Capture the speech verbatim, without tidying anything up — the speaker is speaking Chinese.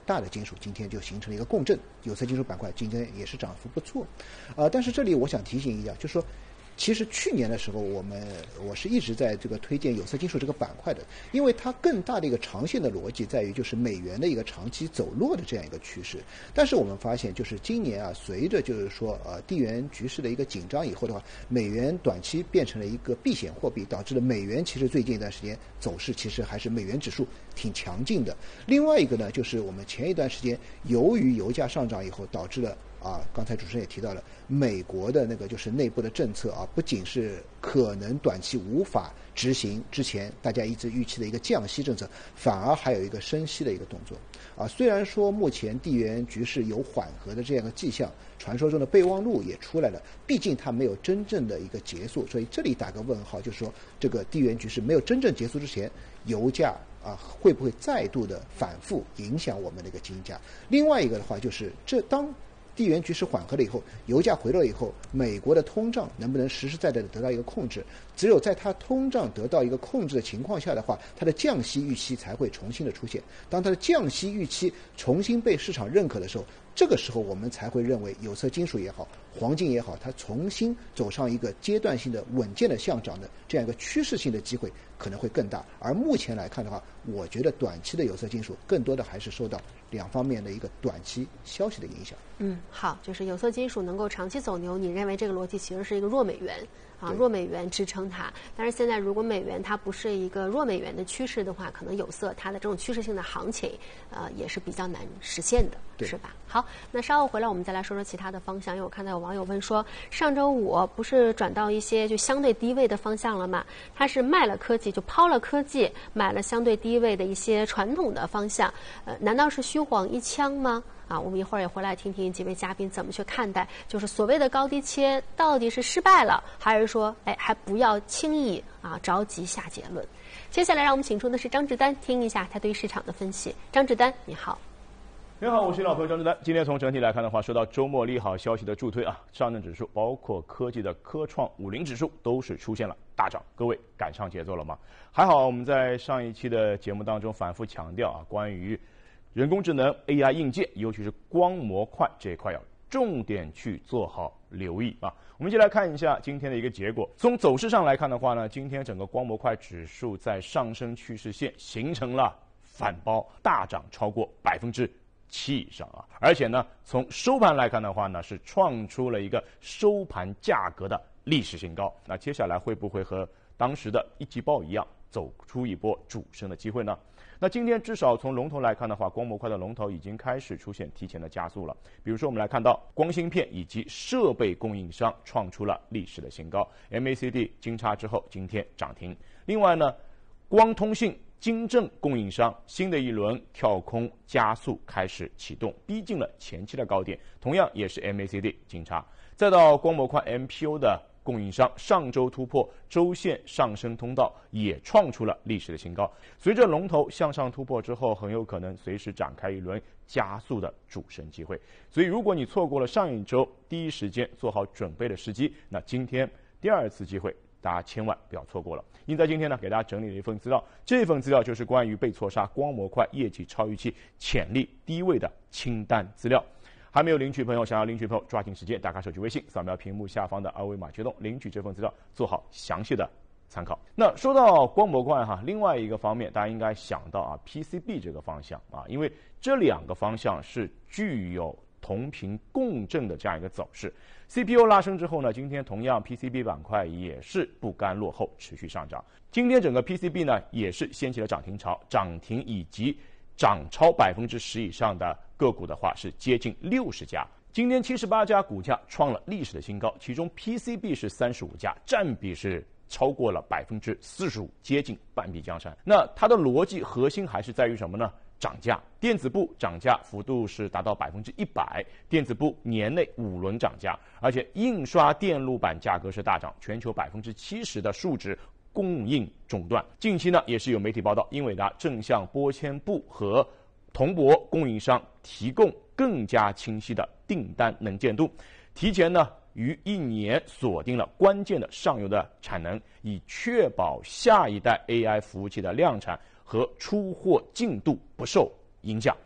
大的金属今天就形成了一个共振，有色金属板块今天也是涨幅不错。呃，但是这里我想提醒一下，就是说其实去年的时候，我们我是一直在这个推荐有色金属这个板块的，因为它更大的一个长线的逻辑在于就是美元的一个长期走弱的这样一个趋势。但是我们发现，就是今年啊，随着就是说呃地缘局势的一个紧张以后的话，美元短期变成了一个避险货币，导致了美元其实最近一段时间走势其实还是美元指数挺强劲的。另外一个呢，就是我们前一段时间由于油价上涨以后，导致了啊，刚才主持人也提到了，美国的那个就是内部的政策啊，不仅是可能短期无法执行之前大家一直预期的一个降息政策，反而还有一个升息的一个动作啊。虽然说目前地缘局势有缓和的这样一个迹象，传说中的备忘录也出来了，毕竟它没有真正的一个结束，所以这里打个问号，就是说这个地缘局势没有真正结束之前，油价啊会不会再度的反复影响我们的一个金价？另外一个的话就是这当地缘局势缓和了以后，油价回落以后，美国的通胀能不能实实在在的得到一个控制？只有在它通胀得到一个控制的情况下的话，它的降息预期才会重新的出现。当它的降息预期重新被市场认可的时候，这个时候我们才会认为有色金属也好，黄金也好，它重新走上一个阶段性的稳健的向涨的这样一个趋势性的机会可能会更大。而目前来看的话，我觉得短期的有色金属更多的还是受到两方面的一个短期消息的影响。 嗯，好，就是有色金属能够长期走牛，你认为这个逻辑其实是一个弱美元啊，弱美元支撑它。但是现在如果美元它不是一个弱美元的趋势的话，可能有色它的这种趋势性的行情，呃，也是比较难实现的，是吧？好，那稍后回来我们再来说说其他的方向，因为我看到有网友问说，上周五不是转到一些就相对低位的方向了吗？他是卖了科技，就抛了科技，买了相对低位的一些传统的方向，呃，难道是虚晃一枪吗？啊，我们一会儿也回来听听几位嘉宾怎么去看待，就是所谓的高低切到底是失败了，还是说，哎，还不要轻易啊着急下结论。接下来让我们请出的是张志丹，听一下他对市场的分析。张志丹，你好。 你好，我是老朋友张志丹。今天从整体来看的话，受到周末利好消息的助推啊，上证指数包括科技的科创五零指数都是出现了大涨。各位赶上节奏了吗？还好我们在上一期的节目当中反复强调啊，关于人工智能 A I 硬件，尤其是光模块这一块要重点去做好留意啊。我们一起来看一下今天的一个结果。从走势上来看的话呢，今天整个光模块指数在上升趋势线形成了反包，大涨超过百分之七以上啊。而且呢，从收盘来看的话呢，是创出了一个收盘价格的历史新高。那接下来会不会和当时的一季报一样，走出一波主升的机会呢？那今天至少从龙头来看的话，光模块的龙头已经开始出现提前的加速了。比如说我们来看到光芯片以及设备供应商创出了历史的新高 ，M A C D 金叉之后今天涨停。另外呢，光通信晶正供应商新的一轮跳空加速开始启动，逼近了前期的高点，同样也是 M A C D 金叉。再到光模块 M P U 的供应商上周突破周线上升通道，也创出了历史的新高。随着龙头向上突破之后，很有可能随时展开一轮加速的主升机会。所以如果你错过了上一周第一时间做好准备的时机，那今天第二次机会大家千万不要错过了。因在今天呢，给大家整理了一份资料，这份资料就是关于被错杀光模块业绩超预期潜力低位的清单资料。还没有领取朋友，想要领取朋友抓紧时间打开手机微信，扫描屏幕下方的二维码驱动领取这份资料，做好详细的参考。那说到光模块哈，另外一个方面大家应该想到啊 P C B 这个方向啊，因为这两个方向是具有同频共振的这样一个走势。C P U 拉升之后呢，今天同样 P C B 板块也是不甘落后，持续上涨。今天整个 P C B 呢也是掀起了涨停潮，涨停以及涨超百分之十以上的个股的话是接近六十家。今天七十八家股价创了历史的新高，其中 P C B 是三十五家，占比是超过了百分之四十五，接近半壁江山。那它的逻辑核心还是在于什么呢？涨价，电子部涨价幅度是达到百分之一百，电子部年内五轮涨价，而且印刷电路板价格是大涨，全球百分之七十的数值供应中断。近期呢，也是有媒体报道，英伟达正向玻纤布和铜箔供应商提供更加清晰的订单能见度，提前呢于一年锁定了关键的上游的产能，以确保下一代 A I 服务器的量产和出货进度不受影响。